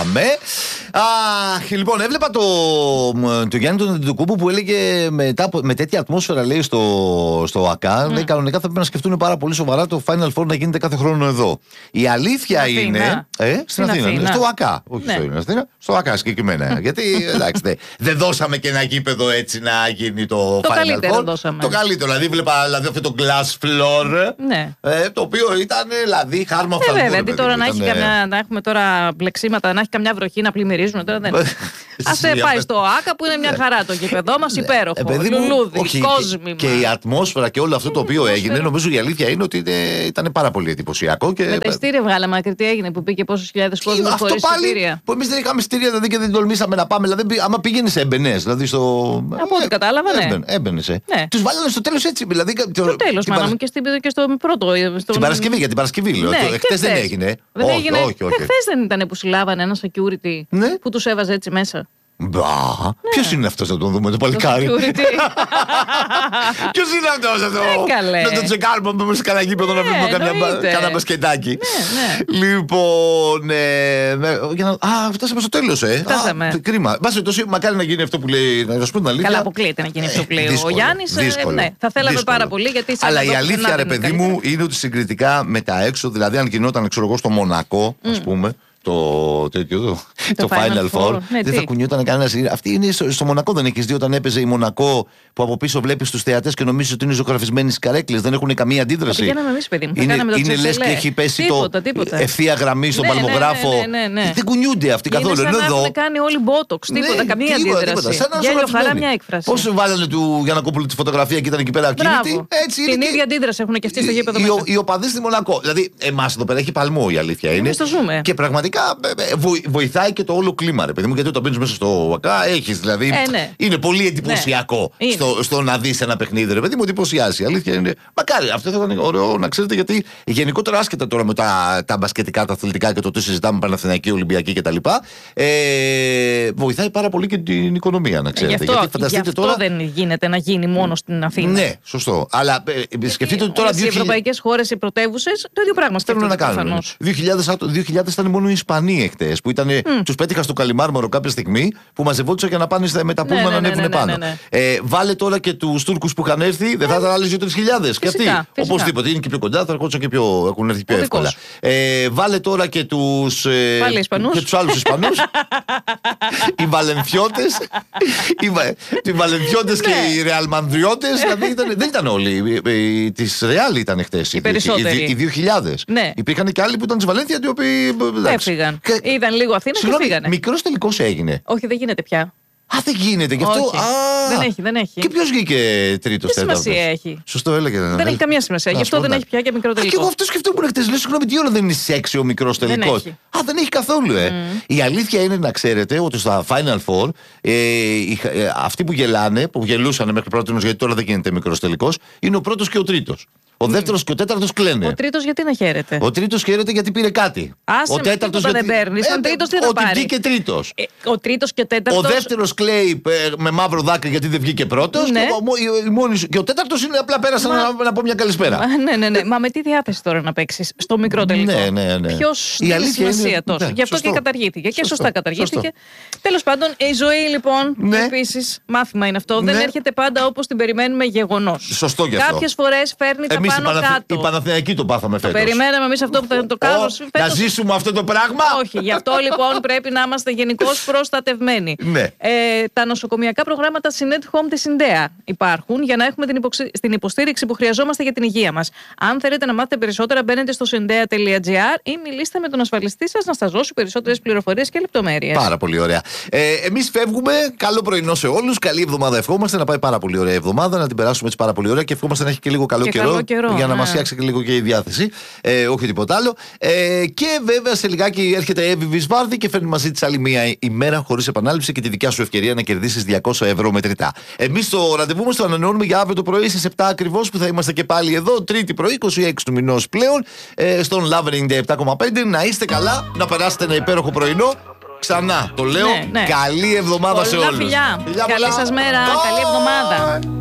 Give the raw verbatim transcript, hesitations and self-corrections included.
Αμέ. Αχ, λοιπόν, έβλεπα το, το Γιάννη τον Αντετοκούμπο που έλεγε μετά, με τέτοια ατμόσφαιρα, λέει, στο, στο ΟΑΚΑ, mm. λέει, κανονικά θα πρέπει να σκεφτούν πάρα πολύ σοβαρά το Final Four να γίνεται κάθε χρόνο εδώ. Η αλήθεια στην είναι. Αθήνα. Ε, στην, στην Αθήνα, Αθήνα. Στο ΟΑΚΑ. Όχι ναι. στο Αθήνα, στο ΟΑΚΑ συγκεκριμένα. Γιατί, εντάξει, δεν δε δώσαμε και ένα γήπεδο έτσι να γίνει το, το Final καλύτερο Four. Δώσαμε. Το καλύτερο. Δηλαδή, βλέπα δηλαδή, αυτό το glass floor. Ναι. Ε, το οποίο ήταν δηλαδή χάρμα ε, φθαλμού. Βέβαια, τώρα να, έχει καμιά, να έχουμε τώρα μπλεξίματα, να έχει καμιά βροχή να πλημμυρίζουν. Τώρα δεν. Ας πάει στο ΟΑΚΑ που είναι μια χαρά το γήπεδό μας, υπέροχο. Λουλούδι, κόσμημα. Και η ατμόσφαιρα και όλο αυτό το οποίο έγινε, νομίζω η αλήθεια είναι ότι ήταν πάρα πολύ εντυπωσιακό. Με τα ειστήρια βγάλαμε άκρη, τι έγινε που πήγε πόσους χιλιάδες κόσμος χωρίς ειστήρια. Που εμείς δεν είχαμε ειστήρια δηλαδή και δεν τολμήσαμε να πάμε. Δηλαδή, άμα πήγαινες έμπαινες. Δηλαδή στο. Από ό,τι κατάλαβα, ναι. Έμπαινες. Τους βάλανε στο τέλος έτσι. Στο τέλος, μάνα μου, και στο πρώτο. Την Παρασκευή, για την Παρασκευή λέω. Χτες δεν έγινε. Χθες δεν ήταν που συλλάβανε ένα security που τους έβαζε έτσι μέσα. Μπα, ναι. Ποιος είναι αυτός να τον δούμε το παλικάρι. Το Ποιος είναι αυτός εδώ. Ε, να το τσεκάρουμε να πάμε σε κανένα γήπεδο να βρούμε κανένα μπασκετάκι. Ναι, ναι. Λοιπόν, ε, για να... Α, φτάσαμε στο τέλος, ε. Φτάσαμε. Α, κρίμα. Βάσει τόσο μακάρι να γίνει αυτό που λέει, να σου πω την αλήθεια. Καλά, αποκλείεται να γίνει αυτό που λέει ε, ο Γιάννης. Ε, ναι, θα θέλαμε δύσκολο. Πάρα πολύ γιατί. Αλλά η αλήθεια, ρε παιδί μου, είναι ότι συγκριτικά με τα έξω, δηλαδή αν γινόταν, ξέρω εγώ, στο Μονακό, ας πούμε. Το, τέτοιο, το, το, το Final, Final Four. Ναι, δεν τι? Θα κουνιόταν κανένας. Αυτή είναι στο, στο Μονακό, δεν έχεις δει όταν έπαιζε η Μονακό που από πίσω βλέπεις τους θεατές και νομίζεις ότι είναι ζωγραφισμένοι στις καρέκλες. Δεν έχουν καμία αντίδραση. Πηγαίναμε εμείς, παιδί μου. Είναι, είναι λες και έχει πέσει τίποτα, το ευθεία γραμμή στον ναι, παλμογράφο. Ναι, ναι, ναι, ναι. Δεν κουνιούνται αυτοί καθόλου. Είναι σαν να έχουν κάνει όλοι μπότοξ. Τίποτα, ναι, καμία τίποτα, αντίδραση. Γέλιο, χαρά, μια έκφραση. Πώς βάλανε του Γιαννακόπουλου τη φωτογραφία και ήταν εκεί πέρα ακίνητη. Την ίδια αντίδραση έχουν και αυτοί στο γήπεδο. Οι οπαδοί στη Μονακό. Δηλαδή, εμάς εδώ πέρα έχει παλμό η αλήθεια είναι. Και πραγματικά βοηθάει και το όλο κλίμα, ρε παιδί μου, γιατί όταν μπαίνεις μέσα στο ΟΑΚΑ έχεις δηλαδή. Ε, ναι. Είναι πολύ εντυπωσιακό ναι. στο, στο να δεις ένα παιχνίδι, ρε παιδί μου, εντυπωσιάσει. Η αλήθεια είναι. Μακάρι, αυτό θα ήταν ωραίο να ξέρετε, γιατί γενικότερα άσχετα τώρα με τα, τα μπασκετικά, τα αθλητικά και το τι συζητάμε, Παναθηναϊκή, Ολυμπιακή κτλ. Ε, βοηθάει πάρα πολύ και την οικονομία, να ξέρετε. Ε, γι' αυτό, γιατί φανταστείτε γι αυτό τώρα. Δεν γίνεται να γίνει μόνο στην Αθήνα. Ναι, σωστό. Αλλά ε, σκεφτείτε ότι τώρα. Οι ευρωπαϊκές χώρες, οι πρωτεύουσες, το ίδιο πράγμα θέλουν να κάνουν. δύο χιλιάδες ήταν μόνο οι Ισπανοί εχθές, που ήταν, mm. τους πέτυχα στο Καλιμάρμαρο κάποια στιγμή που μαζευόντουσαν για να πάνε με τα πούλμα ναι, να ναι, ανέβουν ναι, πάνω. Ναι, ναι, ναι. Ε, βάλε τώρα και τους Τούρκους που είχαν έρθει, δεν θα ήταν άλλες δύο τρεις χιλιάδες. Και αυτοί. Οπωσδήποτε είναι και πιο κοντά, θα ερχόντουσαν και πιο, έχουν έρθει πιο Ο εύκολα. Ε, βάλε τώρα και τους, ε, και τους άλλους Ισπανούς. Οι Βαλενθιώτες. Οι Βαλενθιώτες και οι Ρεαλμανδριώτες. Δεν ήταν όλοι. Της Ρεάλ ήταν χτες. Οι δύο χιλιάδες. Υπήρχαν και άλλοι που ήταν της Βαλένθια, οι οποίοι. Έφυγαν. Και... Είδαν λίγο Αθήνα και φύγανε. Μικρός τελικός έγινε. Όχι, δεν γίνεται πια. Α, δεν γίνεται γι' αυτό. Α, δεν έχει, δεν έχει. Και ποιος βγήκε τρίτος, τέταρτος. Τι σημασία έχει. Σωστό έλεγε. Δεν έχει καμία σημασία. Γι' αυτό δεν έχει πια και μικρό τελικό. Και εγώ αυτό σκεφτόμουν χτες. Λέω, συγγνώμη, τι ώρα δεν είναι σεξι ο μικρός τελικός. Α, δεν έχει καθόλου, ε. Η αλήθεια είναι να ξέρετε ότι στα Final Four αυτοί που γελάνε, που γελούσαν μέχρι πρώτη, γιατί τώρα δεν γίνεται μικρός τελικός, είναι ο πρώτος και ο τρίτος. Ο δεύτερος και ο τέταρτος κλαίνε. Ο τρίτος γιατί να χαίρεται. Ο τρίτος χαίρεται γιατί πήρε κάτι. Άσε, ο τέταρτος γιατί. Δεν παίρνει. Ο τρίτος τι θα πάρει. Ότι βγήκε τρίτος. Ε, ο τρίτος και τέταρτος. Ο δεύτερος κλαίει με μαύρο δάκρυ γιατί δεν βγήκε πρώτος. Ναι. Και, και ο τέταρτος είναι απλά πέρασε Μα... να, να πω μια καλησπέρα. Ναι, ναι, ναι. Μα με τι διάθεση τώρα να παίξεις στο μικρό τελικό. Ναι, ναι, ναι. Ποιος έχει σημασία είναι... τόσο. Ναι, γι' αυτό σωστό. Και καταργήθηκε. Και σωστά καταργήθηκε. Τέλος πάντων, η ζωή λοιπόν επίσης μάθημα είναι αυτό. Δεν έρχεται πάντα όπως την περιμένουμε γεγονός. Σωστό γι' αυτό. Κάποιες φορές φέρνει τα πάνω κάτω. Παναθηναϊκή το πάθαμε φέτος. Περιμέναμε εμείς αυτό που θα το κάνουμε. Oh, να ζήσουμε αυτό το πράγμα. Όχι, γι' αυτό λοιπόν πρέπει να είμαστε γενικώς προστατευμένοι. Ναι. Ε, τα νοσοκομιακά προγράμματα Synet Home της Συνδέα υπάρχουν για να έχουμε την, υποξη... την υποστήριξη που χρειαζόμαστε για την υγεία μας. Αν θέλετε να μάθετε περισσότερα, μπαίνετε στο syndea τελεία gr ή μιλήστε με τον ασφαλιστή σας να σας δώσει περισσότερες πληροφορίες και λεπτομέρειες. Πάρα πολύ ωραία. Ε, εμείς φεύγουμε. Καλό πρωινό σε όλους. Καλή εβδομάδα ευχόμαστε. Να πάει πάρα πολύ ωραία εβδομάδα. Να την περάσουμε έτσι πάρα πολύ ωραία και ευχόμαστε να έχει και λίγο καλό και καιρό, καλό καιρό για να ναι. μας φτιάξει και λίγο και η διάθεση. Ε, όχι τίποτα άλλο. Ε, και βέβαια σε λιγάκι έρχεται η Εύη Βυσβάρδη και φέρνει μαζί της άλλη μία ημέρα χωρίς επανάληψη και τη δικιά σου ευκαιρία να κερδίσεις διακόσια ευρώ μετρητά. Εμείς το ραντεβού μας το ανανεώνουμε για αύριο το πρωί στις επτά ακριβώς που θα είμαστε και πάλι εδώ. Τρίτη πρωί, είκοσι έξι του μηνός πλέον, ε, στον Love ενενήντα επτά κόμμα πέντε. Να είστε καλά, να περάσετε ένα υπέροχο πρωινό. Ξανά το λέω. Ναι, ναι. Καλή εβδομάδα πολλά σε όλους. Φιλιά. Φιλιά. Καλή σας μέρα. Bye. Καλή εβδομάδα.